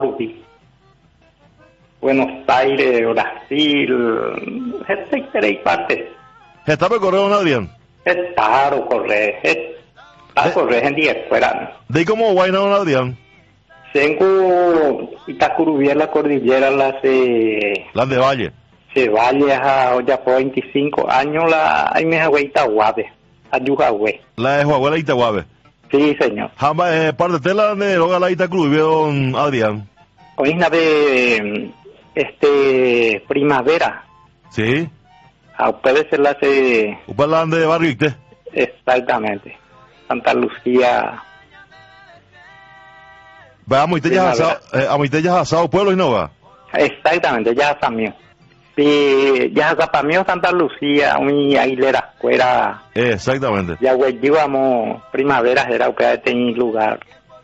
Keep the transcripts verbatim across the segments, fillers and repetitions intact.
Buenos Aires, Brasil, etcétera y partes. ¿Está por correo, don Adrián? Está por correo, está por correo en día fuera. ¿De cómo guayna, don Adrián? Tengo Itacurubí, la cordillera, las de... Las de Valle. Se Valle, ya por veinticinco años, la... Hay me hago Itahuave, Ayuhahue. La de Huahuela Itahuave. Sí, señor. Jamba, eh, parte de la de Loga la Itacurubí, don Adrián. Hoy es una de... Este... Primavera. Sí. Ah, puede ser la de... ¿Usted la de Barrio Icté? Exactamente. Santa Lucía... Veamos, usted ya asado, eh, a usted ya asado pueblo y no va. Exactamente, ya está mío. Sí, ya está para mí Santa Lucía, mi Aguilera, fuera. Exactamente. Ya güey, íbamos primavera, era que tenía lugar.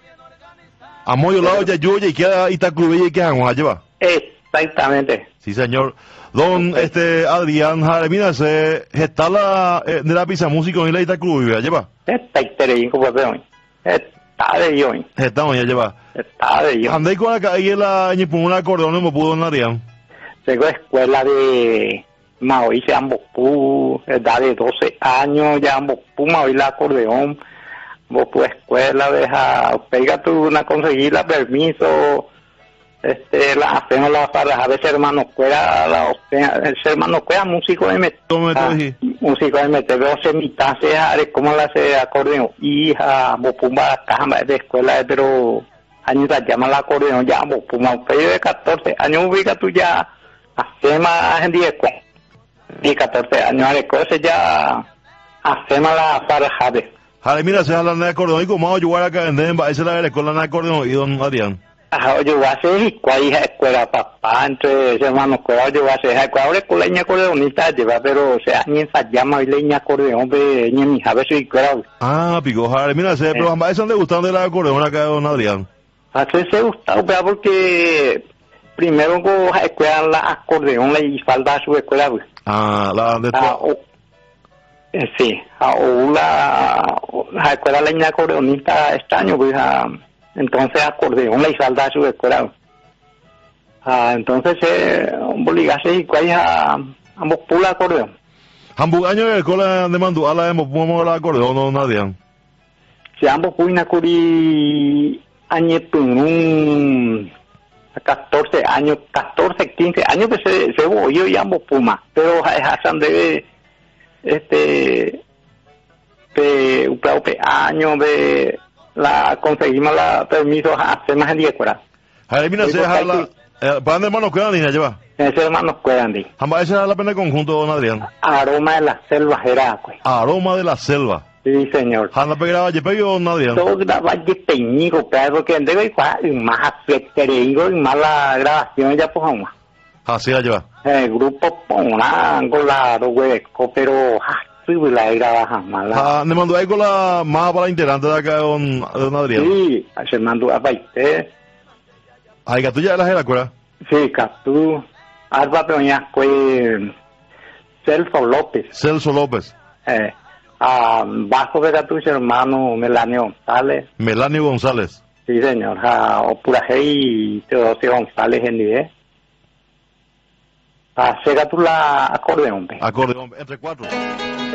A moyo lado ya yo y queda Itacurubí y queda Juan lleva. Exactamente. Sí, señor. Don okay. este Adrián Jaremina se está la eh, de la pizza música en la Itacurubí, lleva. Está interesante, pues hoy. Está de hoy. Está hoy ya lleva. Está de hoy. Andé con la calle la un acordeón no me pudo don Adrián. Tengo escuela de Maoí, se Ambopú, edad de doce años, ya Ambopú, Maoí la acordeón, Ambopú escuela, deja, pega tú una conseguir la permiso, este, la hacemos la para a veces hermano cuera, la el hermano cuera músico de meter, ah, músico de meter, veo se mitad se haré como la hace acordeón, hija, Ambopú va caja de escuela, pero años la llama la acordeón, ya Ambopú, Maoí de catorce años ubica tú ya. Hace más en diez, y catorce años, de cosas ya hacemos la para Jade. Jade, mira, se habla de acordeón y como yo voy a caer en esa es la escuela de acordeón y don Adrián. Ajá, yo voy a hacer cuál hija escuela papá, entre hermanos, cuál yo voy a hacer escuela, escuela leña acordeonista lleva, pero o sea, ni esa llama y leña acordeón, ve, ni en mi jave soy escuela. Ah, pico, Jade, mira, se, pero ambas son de gustando de la acordeón acá de don Adrián. Así se gusta, porque primero con la escuela la acordeón y falta su escuela. Ah, la de ah, o, eh, sí, ah, o la, la escuela leña acordeonista este año, pues, ah, entonces acordeón y falta su escuela. Ah, entonces, eh, obligarse y cuál a ambos pula acordeón. Ambos años de escuela de Mandú, a la hemos puesto la acordeón, no nadie. Si ambos puina curi añetun un catorce años, catorce, quince años que se, se oyó y ambos Puma, pero Hassan debe, este, de un año de la, conseguimos la permiso hace más de diez horas. Jale, mira, se deja la, ¿para dónde hermanos cuidan, niña, lleva? Ese hermanos cuidan, di. Ambas, esa es la pena conjunto, don Adrián. Aroma de la selva, era, pues. Aroma de la selva. Sí, señor. Anda pegar valle pego don Adrián. Todo la valle peñigo, pero que andé y más afecterigo y más la grabación ya pues más. Así la lleva. El grupo pona angolado hueco, pero así la grabaja mala. Ah, me mandó ahí con la más para la integrante de acá don, don Adrián. Sí, se mandó a baite. Ay, que tú ya eras de la escuela. Sí, que tú Alba Peña fue Celso López. Celso López. Eh. Ah, bajo de tu hermano Melanio González. Melanio González. Sí, señor. Ah, Opuraje y Teodosio González en nivel. Ah, llega tú la acordeón. Acordeón, entre cuatro.